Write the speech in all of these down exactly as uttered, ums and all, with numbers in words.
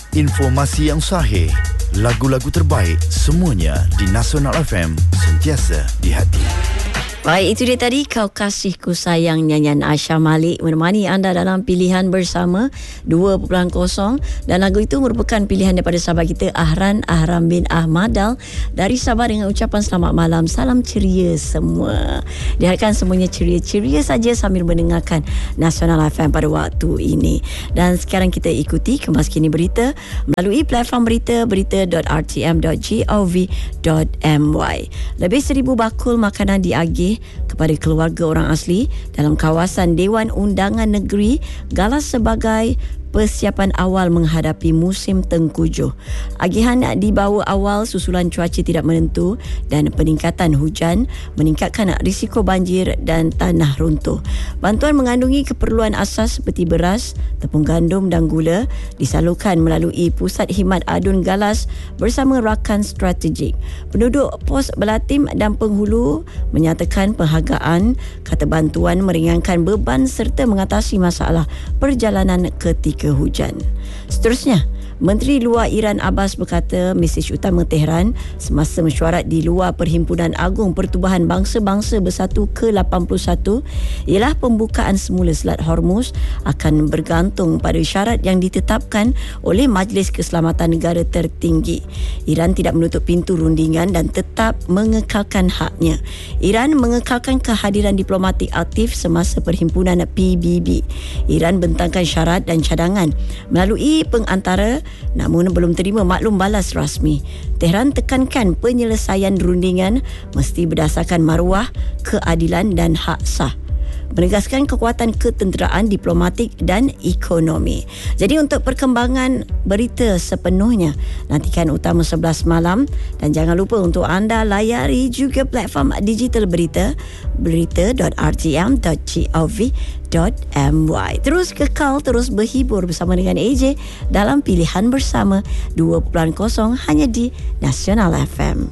Informasi yang sahih, lagu-lagu terbaik, semuanya di Nasional F M, sentiasa di hati. Baik, itu dia tadi Kau Kasihku Sayang, nyanyian Asha Malik menemani anda dalam pilihan bersama dua titik kosong, dan lagu itu merupakan pilihan daripada sahabat kita Ahran Ahram bin Ahmadal dari Sabah dengan ucapan selamat malam, salam ceria semua. Diharapkan semuanya ceria-ceria saja sambil mendengarkan Nasional F M pada waktu ini. Dan sekarang kita ikuti kemas kini berita melalui platform berita berita dot r t m dot gov dot m y. Lebih seribu bakul makanan diagih kepada keluarga orang asli dalam kawasan Dewan Undangan Negeri Galas sebagai persiapan awal menghadapi musim tengkujuh. Agihan dibawa awal susulan cuaca tidak menentu dan peningkatan hujan meningkatkan risiko banjir dan tanah runtuh. Bantuan mengandungi keperluan asas seperti beras, tepung gandum dan gula disalurkan melalui Pusat Khidmat Adun Galas bersama rakan strategik. Penduduk pos Belatim dan Penghulu menyatakan penghargaan kata bantuan meringankan beban serta mengatasi masalah perjalanan ketika ke hujan. Seterusnya, Menteri Luar Iran Abbas berkata mesej utama Tehran semasa mesyuarat di luar Perhimpunan Agung Pertubuhan Bangsa-Bangsa Bersatu ke lapan puluh satu ialah pembukaan semula Selat Hormuz akan bergantung pada syarat yang ditetapkan oleh Majlis Keselamatan Negara Tertinggi. Iran tidak menutup pintu rundingan dan tetap mengekalkan haknya. Iran mengekalkan kehadiran diplomatik aktif semasa Perhimpunan P B B. Iran bentangkan syarat dan cadangan melalui pengantara namun belum terima maklum balas rasmi. Tehran tekankan penyelesaian rundingan mesti berdasarkan maruah, keadilan dan hak sah, menegaskan kekuatan ketenteraan diplomatik dan ekonomi. Jadi untuk perkembangan berita sepenuhnya, nantikan Utama sebelas malam, dan jangan lupa untuk anda layari juga platform digital berita berita dot r t m dot gov dot m y. Terus kekal, terus berhibur bersama dengan A J dalam pilihan bersama dua titik kosong hanya di Nasional F M.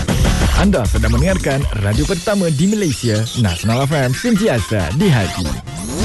Anda sedang mendengarkan radio pertama di Malaysia, Nasional F M, sentiasa di hati.